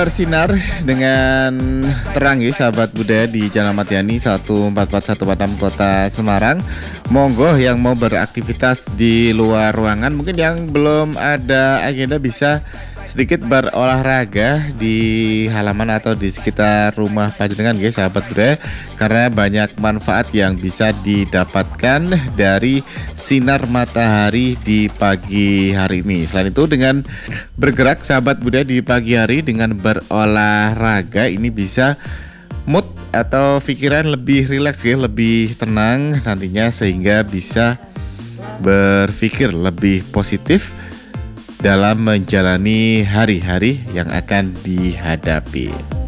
Bersinar dengan terang ya sahabat budaya di Jalan Matiani 14416 Kota Semarang. Monggo yang mau beraktivitas di luar ruangan, mungkin yang belum ada agenda bisa sedikit berolahraga di halaman atau di sekitar rumah panjenengan guys sahabat budaya, karena banyak manfaat yang bisa didapatkan dari sinar matahari di pagi hari ini. Selain itu, dengan bergerak sahabat budaya di pagi hari dengan berolahraga ini bisa mood atau pikiran lebih rileks ya, lebih tenang nantinya, sehingga bisa berpikir lebih positif dalam menjalani hari-hari yang akan dihadapi.